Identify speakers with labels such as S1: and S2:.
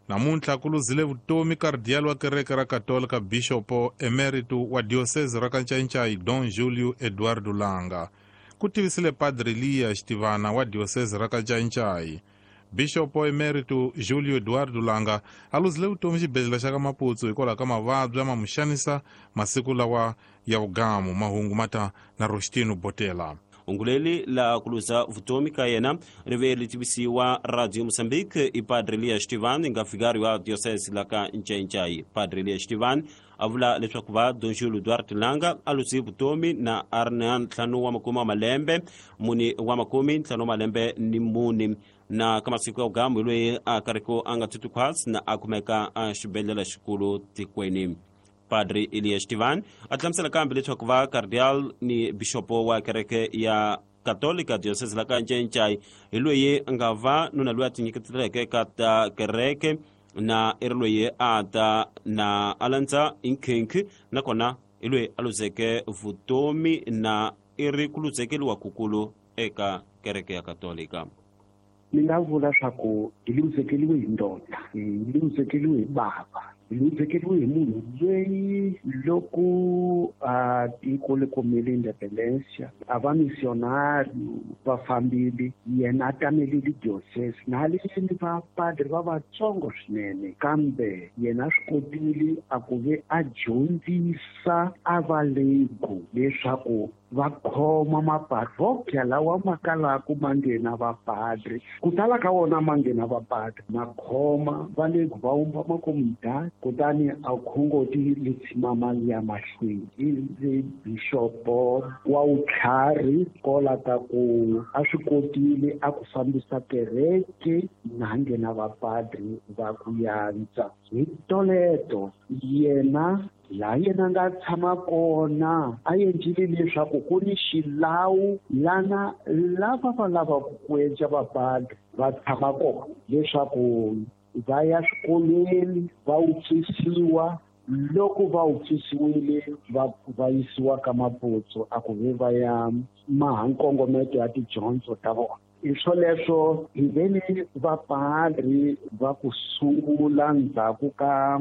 S1: Namuntlha ku luzile vutomi cardeal wa kereke ra Katolika Bishop Emeritu wa Diocese ra Kanchayinchayi Don Julio Eduardo Langa. Ku tivisile Padre Lia Xtivana wa Diocese ra Kanchayinchayi. Bishop Emeritu Julio Eduardo Langa a luzile vutomi xibedhlele xa ka Maputsu hikwalaho ka mavabyi ma muxanisa masiku lawa ya vugamu mahungu mata na Rostino Botela.
S2: Unguleli la kuluza vutomi ka yena rive litivisiwa Radio Moçambique i Padre Lia Xtivana nga figari wa Diocese la Kanchayinchayi. Padre Lia Xtivana avula leswaku va Don Julio Eduardo Langa aluzi vutomi na arna ntlhanu wa makumi malembe muni wa makumi ntlhanu malembe ni muni na kama siku ya ugamu ilwe akariko anga tutukwasi na akumeka xibedhlele xikulu tikweni. Padre Lia Xtivana atlamsela kambe leswaku va cardeal ni bishopo wa kereke ya Katolika Diocese la Kanchayinchayi ilwe nga va nuna lwe atinyiketeleke kata kereke na irilwe ata na alanza inkhenki nakona ilwe aluzeke vutomi na iri kuluzekeliwa kukulu eka kereke ya Katolika.
S3: Ningavula swaku iluzekeliwe hi ndoda, iluzekeliwe hi baba, iluzekeliwe hi munhu loyi loko tiko li kumile independencia a va misionari va fambile yena a tamelile diocese na haleni va padre va vatsongo swinene kambe yena swi kotile a ku ve a dyondzisa a valego leswaku va khoma maparokya lawa ma kalaka ma nghena vapadre ku tala ka wona ma nghena vapadre ma khoma valego va umba makomunidadi kutani a khongoti li tshimama ya mahlweni i bishopo wa vutlhari kola ka ku a swi kotile a ku fambisa kereke na nghena vapadre va ku yantswa hi toleto yena la yena nga tshama kona a endlile leswaku ku ni xilawu lana lava va lavaku ku endla vapadre va tshama kona leswaku va ya swikolweni va utswisiwa loko va utswisiwile va yisiwa ka Maputsu a ku ve va ya maha nkongometo ya tidyondzo ta vona. I swoleswo hi veni vapadre va ku sungula ndzhaku ka